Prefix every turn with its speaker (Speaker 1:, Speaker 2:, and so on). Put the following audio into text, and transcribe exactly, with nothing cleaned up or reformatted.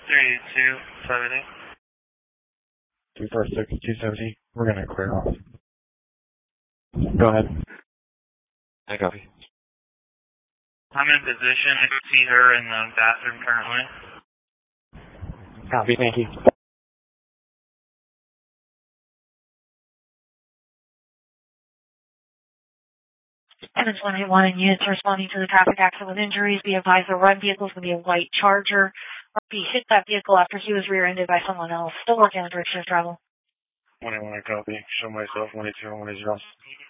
Speaker 1: three two seventy.
Speaker 2: two four six two seventy. We're going to clear off. Go ahead.
Speaker 3: I copy.
Speaker 1: I'm in position. I can see her in the bathroom currently.
Speaker 2: Copy, thank you.
Speaker 4: Evans one eight one and units responding to the traffic accident with injuries. Be advised the run vehicle is going to be a white Charger. He hit that vehicle after he was rear-ended by someone else. Still working on direction of travel.
Speaker 1: one eight one, I copy. Show myself one eight two one eight zero.